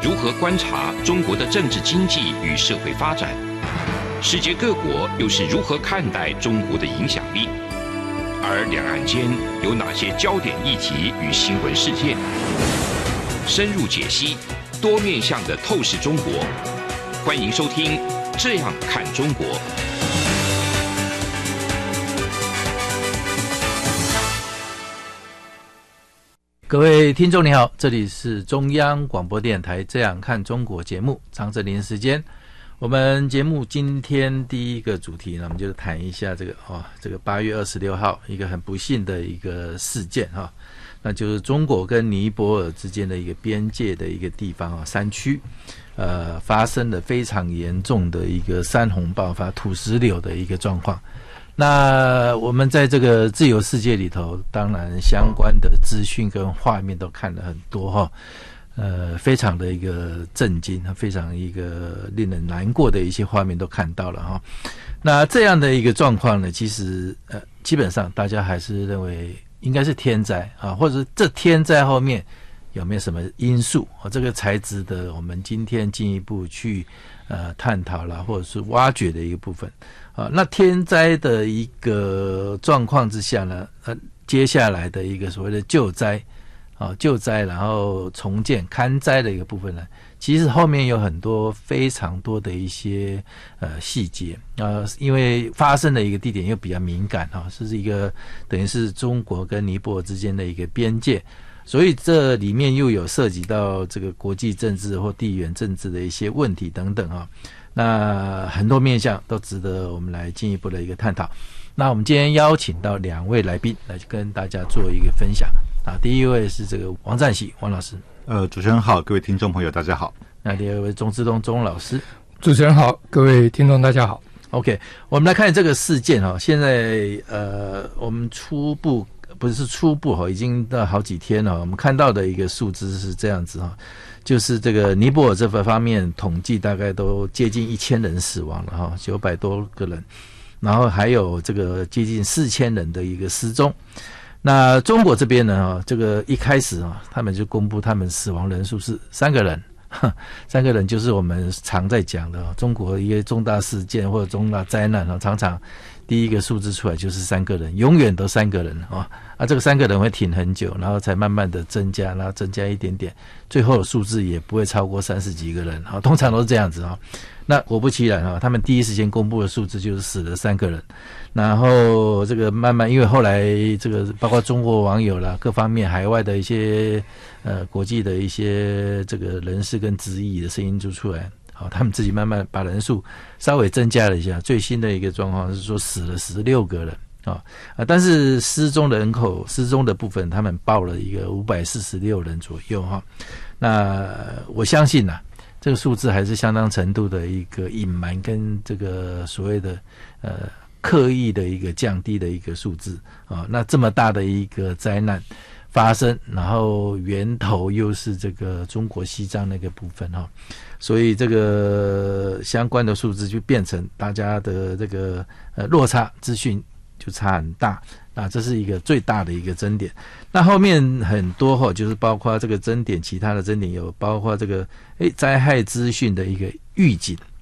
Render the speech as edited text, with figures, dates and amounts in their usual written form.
如何观察中国的政治经济与社会发展？世界各国又是如何看待中国的影响力？而两岸间有哪些焦点议题与新闻事件？深入解析，多面向的透视中国。欢迎收听《这样看中国》。 各位听众你好，这里是中央广播电台《这样看中国》节目，张哲霖时间。我们节目今天第一个主题呢，我们就谈一下这个8月26号一个很不幸的一个事件哈，那就是中国跟尼泊尔之间的一个边界的一个地方啊，山区发生了非常严重的一个山洪爆发、土石流的一个状况。那我们在这个自由世界里头，当然相关的资讯跟画面都看了很多哈，非常的一个震惊，非常一个令人难过的一些画面都看到了哈。那这样的一个状况呢，其实基本上大家还是认为应该是天灾啊，或者是这天灾后面有没有什么因素啊？这个才值得我们今天进一步去探讨啦，或者是挖掘的一个部分啊。那天灾的一个状况之下呢，接下来的一个所谓的救灾啊，救灾然后重建勘灾的一个部分呢，其实后面有很多非常多的一些细节因为发生的一个地点又比较敏感哈，是一个等于是中国跟尼泊尔之间的一个边界。所以这里面又有涉及到这个国际政治或地缘政治的一些问题等等啊，那很多面向都值得我们来进一步的一个探讨。那我们今天邀请到两位来宾来跟大家做一个分享啊。第一位是这个王占喜王老师， 主持人好，各位听众朋友大家好。 那第二位钟志东钟老师， 主持人好，各位听众大家好。 OK， 我们来看这个事件哈，现在我们不是初步已经到好几天了。我们看到的一个数字是这样子哈，就是这个尼泊尔这方面统计大概都接近1000人死亡了哈，900多个人，然后还有这个接近4000人的一个失踪。那中国这边呢，这个一开始他们就公布他们死亡人数是3个人。3个人就是我们常在讲的中国一个重大事件或者重大灾难常常第一个数字出来就是3个人，永远都3个人这个3个人会挺很久，然后才慢慢的增加，然后增加一点点，最后的数字也不会超过30几个人通常都是这样子那果不其然他们第一时间公布的数字就是死了3个人，然后这个慢慢因为后来这个包括中国网友啦，各方面海外的一些国际的一些这个人士跟质疑的声音就出来，他们自己慢慢把人数稍微增加了一下。最新的一个状况是说死了16个人但是失踪的部分他们报了一个546人左右那我相信这个数字还是相当程度的一个隐瞒跟这个所谓的刻意的一个降低的一个数字那这么大的一个灾难发生，然后源头又是这个中国西藏那个部分所以这个相关的数字就变成大家的这个落差资讯就差很大这是一个最大的一个争点。那后面很多就是包括这个争点，其他的争点有包括这个灾害资讯的一个预警